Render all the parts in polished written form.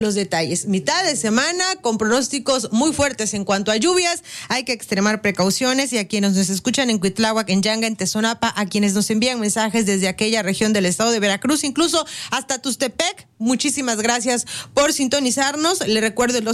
los detalles. Mitad de semana con pronósticos muy fuertes en cuanto a lluvias. Hay que extremar precauciones y a quienes nos escuchan en Cuitláhuac, en Yanga, en Tezonapa, a quienes nos envían mensajes desde aquella región del estado de Veracruz, incluso hasta Tustepec, muchísimas gracias por sintonizarnos. Le recuerdo el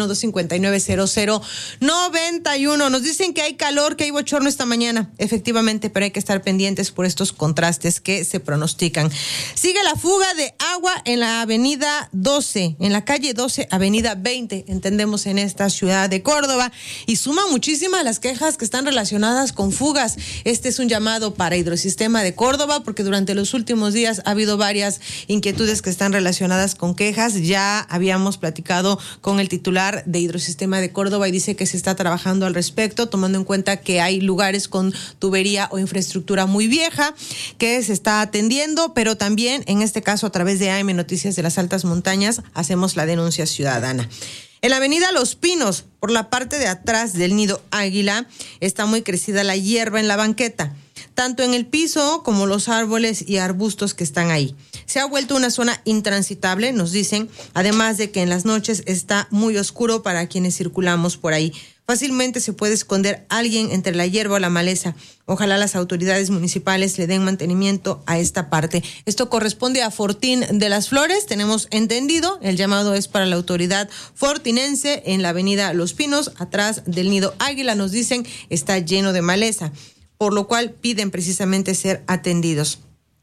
271-259-0091. Nos dicen que hay calor, que hay bochorno esta mañana. Efectivamente, pero hay que estar pendientes por estos contrastes que se pronostican. Sigue la fuga de agua en la avenida 12, en la calle 12, avenida 20, entendemos, en esta ciudad de Córdoba, y suma muchísimas las quejas que están relacionadas con fugas. Este es un llamado para Hidrosistema de Córdoba, porque durante los últimos días ha habido varias inquietudes que están relacionadas con quejas. Ya habíamos platicado con el titular de Hidrosistema de Córdoba y dice que se está trabajando al respecto, tomando en cuenta que hay lugares con tubería o infraestructura muy vieja que se está atendiendo, pero también en este caso a través de AM Noticias de las Altas Montañas hacemos la denuncia ciudadana. En la avenida Los Pinos, por la parte de atrás del Nido Águila, está muy crecida la hierba en la banqueta, tanto en el piso como los árboles y arbustos que están ahí. Se ha vuelto una zona intransitable, nos dicen, además de que en las noches está muy oscuro para quienes circulamos por ahí. Fácilmente se puede esconder alguien entre la hierba o la maleza. Ojalá las autoridades municipales le den mantenimiento a esta parte. Esto corresponde a Fortín de las Flores, tenemos entendido. El llamado es para la autoridad fortinense en la avenida Los Pinos, atrás del Nido Águila, nos dicen, está lleno de maleza, por lo cual piden precisamente ser atendidos.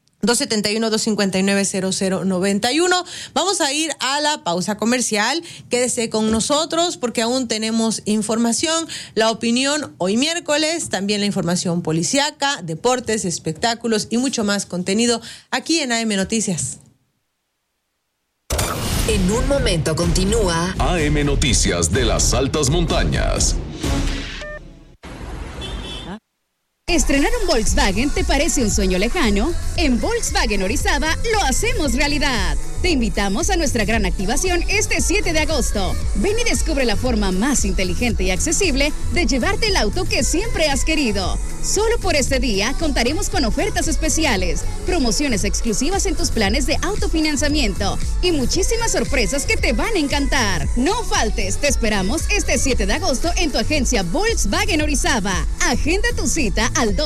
271-259-0091. Vamos a ir a la pausa comercial. Quédese con nosotros porque aún tenemos información, la opinión hoy miércoles, también la información policíaca, deportes, espectáculos y mucho más contenido aquí en AM Noticias. En un momento continúa AM Noticias de las Altas Montañas. ¿Estrenar un Volkswagen te parece un sueño lejano? En Volkswagen Orizaba lo hacemos realidad. Te invitamos a nuestra gran activación este 7 de agosto. Ven y descubre la forma más inteligente y accesible de llevarte el auto que siempre has querido. Solo por este día contaremos con ofertas especiales, promociones exclusivas en tus planes de autofinanciamiento y muchísimas sorpresas que te van a encantar. No faltes, te esperamos este 7 de agosto en tu agencia Volkswagen Orizaba. Agenda tu cita al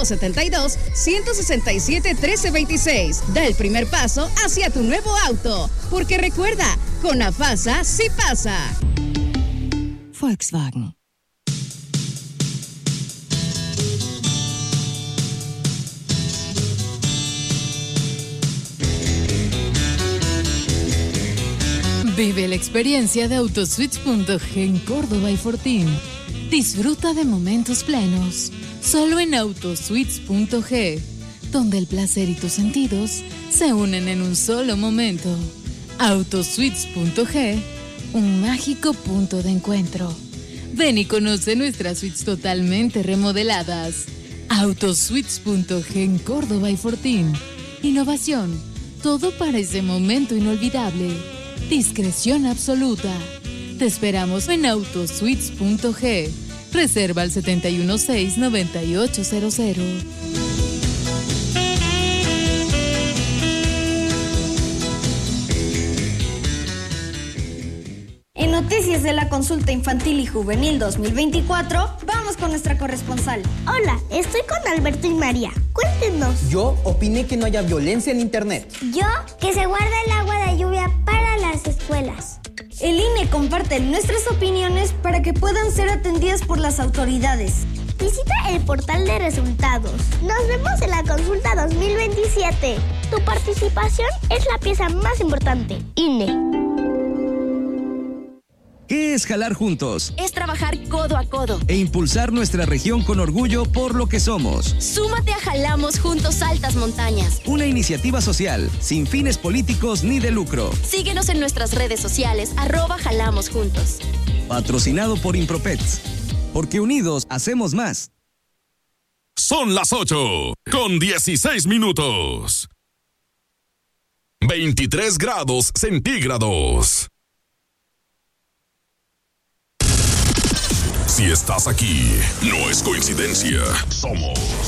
272-167-1326. Da el primer paso hacia tu nuevo auto. Porque recuerda, con AFASA sí pasa. Volkswagen. Vive la experiencia de Autosuites.g en Córdoba y Fortín. Disfruta de momentos plenos. Solo en Autosuites.g, donde el placer y tus sentidos se unen en un solo momento. Autosuites.g, un mágico punto de encuentro. Ven y conoce nuestras suites totalmente remodeladas. Autosuites.g en Córdoba y Fortín. Innovación, todo para ese momento inolvidable. Discreción absoluta. Te esperamos en Autosuites.g. Reserva al 716-9800. En Noticias de la Consulta Infantil y Juvenil 2024, vamos con nuestra corresponsal. Hola, estoy con Alberto y María. Cuéntenos. Yo opiné que no haya violencia en internet. Yo, que se guarda el agua de lluvia para las escuelas. El INE comparte nuestras opiniones para que puedan ser atendidas por las autoridades. Visita el portal de resultados. Nos vemos en la consulta 2027. Tu participación es la pieza más importante. INE. ¿Qué es jalar juntos? Es trabajar codo a codo e impulsar nuestra región con orgullo por lo que somos. Súmate a Jalamos Juntos Altas Montañas. Una iniciativa social, sin fines políticos ni de lucro. Síguenos en nuestras redes sociales, @Jalamos Juntos. Patrocinado por Impropets. Porque unidos hacemos más. Son las 8:16. 23 grados centígrados. Si estás aquí, no es coincidencia. Somos